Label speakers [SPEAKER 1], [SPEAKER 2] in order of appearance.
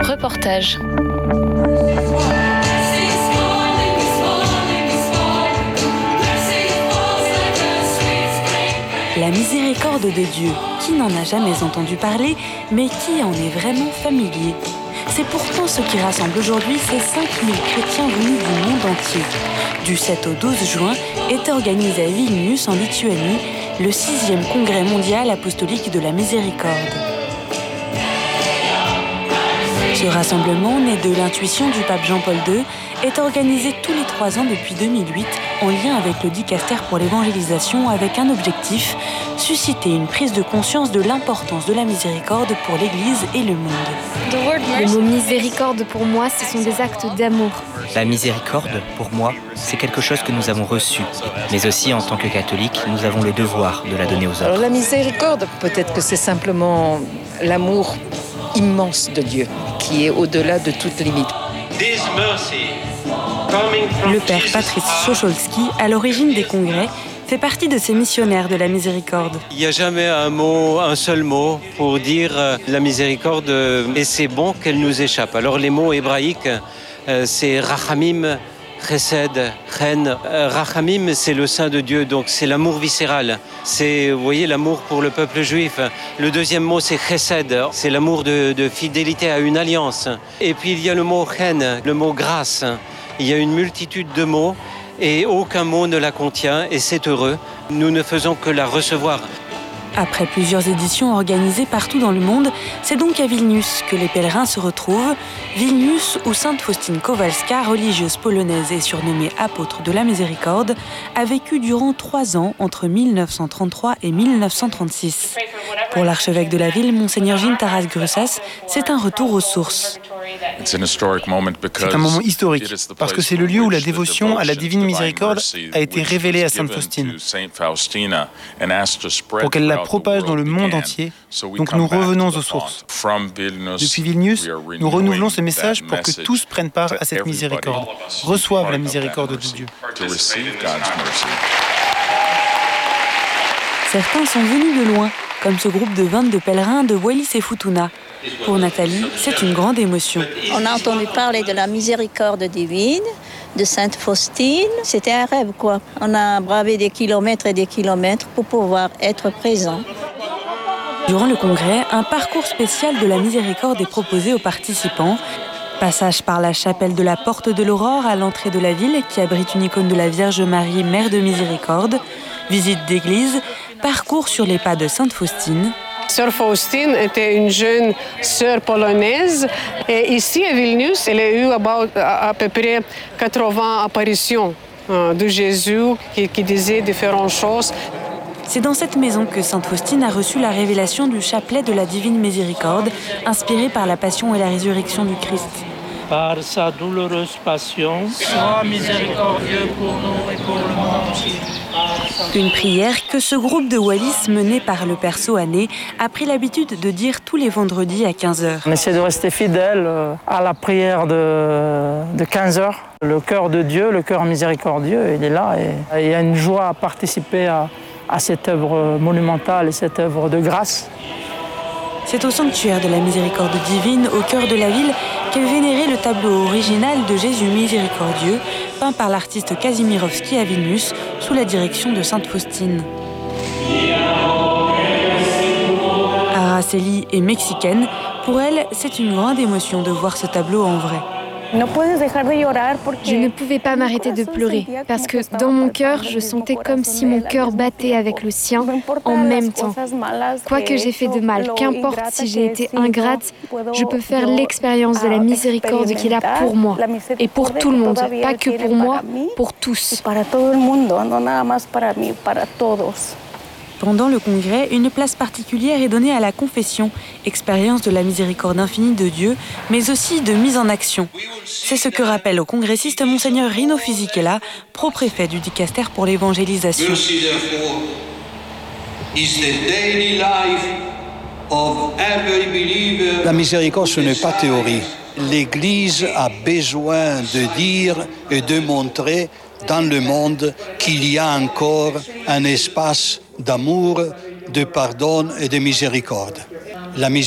[SPEAKER 1] reportage.
[SPEAKER 2] La miséricorde de Dieu, qui n'en a jamais entendu parler, mais qui en est vraiment familier. C'est pourtant ce qui rassemble aujourd'hui ces 5000 chrétiens venus du monde entier. Du 7 au 12 juin est organisé à Vilnius, en Lituanie, le 6e congrès mondial apostolique de la miséricorde. Ce rassemblement, né de l'intuition du pape Jean-Paul II, est organisé tous les 3 ans depuis 2008 en lien avec le dicaster pour l'évangélisation avec un objectif, susciter une prise de conscience de l'importance de la miséricorde pour l'Église et le monde.
[SPEAKER 3] Le mot miséricorde pour moi, ce sont des actes d'amour.
[SPEAKER 4] La miséricorde, pour moi, c'est quelque chose que nous avons reçu. Mais aussi, en tant que catholiques, nous avons le devoir de la donner aux autres.
[SPEAKER 5] Alors la miséricorde, peut-être que c'est simplement l'amour immense de Dieu, qui est au-delà de toute limite.
[SPEAKER 2] Le père Patrice Chocholski, à l'origine des congrès, fait partie de ces missionnaires de la miséricorde.
[SPEAKER 6] Il n'y a jamais un seul mot pour dire la miséricorde, et c'est bon qu'elle nous échappe. Alors les mots hébraïques, c'est rachamim, chesed, chen. Rachamim, c'est le sein de Dieu, donc c'est l'amour viscéral. C'est, vous voyez, l'amour pour le peuple juif. Le deuxième mot, c'est chesed, c'est l'amour de fidélité à une alliance. Et puis il y a le mot chen, le mot grâce. Il y a une multitude de mots et aucun mot ne la contient et c'est heureux. Nous ne faisons que la recevoir.
[SPEAKER 2] Après plusieurs éditions organisées partout dans le monde, c'est donc à Vilnius que les pèlerins se retrouvent. Vilnius, où sainte Faustine Kowalska, religieuse polonaise et surnommée apôtre de la miséricorde, a vécu durant 3 ans entre 1933 et 1936. Pour l'archevêque de la ville, Monseigneur Jean Taras Grussas, c'est un retour aux sources.
[SPEAKER 7] C'est un moment historique, parce que c'est le lieu où la dévotion à la divine miséricorde a été révélée à sainte Faustine, pour qu'elle la propage dans le monde entier. Donc nous revenons aux sources. Depuis Vilnius, nous renouvelons ce message pour que tous prennent part à cette miséricorde, reçoivent la miséricorde de Dieu.
[SPEAKER 2] Certains sont venus de loin, comme ce groupe de 22 pèlerins de Wallis et Futuna. Pour Nathalie, c'est une grande émotion.
[SPEAKER 8] On a entendu parler de la miséricorde divine, de Sainte Faustine. C'était un rêve, quoi. On a bravé des kilomètres et des kilomètres pour pouvoir être présent.
[SPEAKER 2] Durant le congrès, un parcours spécial de la miséricorde est proposé aux participants. Passage par la chapelle de la Porte de l'Aurore à l'entrée de la ville, qui abrite une icône de la Vierge Marie, Mère de Miséricorde. Visite d'église, parcours sur les pas de Sainte Faustine.
[SPEAKER 9] Sœur Faustine était une jeune sœur polonaise et ici à Vilnius, elle a eu à peu près 80 apparitions de Jésus qui disait différentes choses.
[SPEAKER 2] C'est dans cette maison que sainte Faustine a reçu la révélation du chapelet de la Divine Miséricorde, inspiré par la passion et la résurrection du Christ.
[SPEAKER 10] Par sa douloureuse passion, sois miséricordieux pour nous et pour le monde entier.
[SPEAKER 2] Une prière que ce groupe de Wallis, mené par le père Sohané, a pris l'habitude de dire tous les vendredis à 15h.
[SPEAKER 11] On essaie de rester fidèle à la prière de 15h. Le cœur de Dieu, le cœur miséricordieux, il est là et il y a une joie à participer à cette œuvre monumentale et cette œuvre de grâce.
[SPEAKER 2] C'est au sanctuaire de la miséricorde divine, au cœur de la ville, qu'est vénéré le tableau original de Jésus miséricordieux, peint par l'artiste Kazimirovski à Vilnius, sous la direction de sainte Faustine. Araceli est mexicaine. Pour elle, c'est une grande émotion de voir ce tableau en vrai.
[SPEAKER 3] Je ne pouvais pas m'arrêter de pleurer parce que dans mon cœur, je sentais comme si mon cœur battait avec le sien en même temps. Quoi que j'ai fait de mal, qu'importe si j'ai été ingrate, je peux faire l'expérience de la miséricorde qu'il a pour moi et pour tout le monde, pas que pour moi, pour tous.
[SPEAKER 2] Pendant le congrès, une place particulière est donnée à la confession, expérience de la miséricorde infinie de Dieu, mais aussi de mise en action. C'est ce que rappelle au congressiste Monseigneur Rino Fisichella, pro-préfet du dicaster pour l'évangélisation.
[SPEAKER 12] La miséricorde, ce n'est pas théorie. L'Église a besoin de dire et de montrer dans le monde qu'il y a encore un espace d'amour, de pardon et de miséricorde. La miséricorde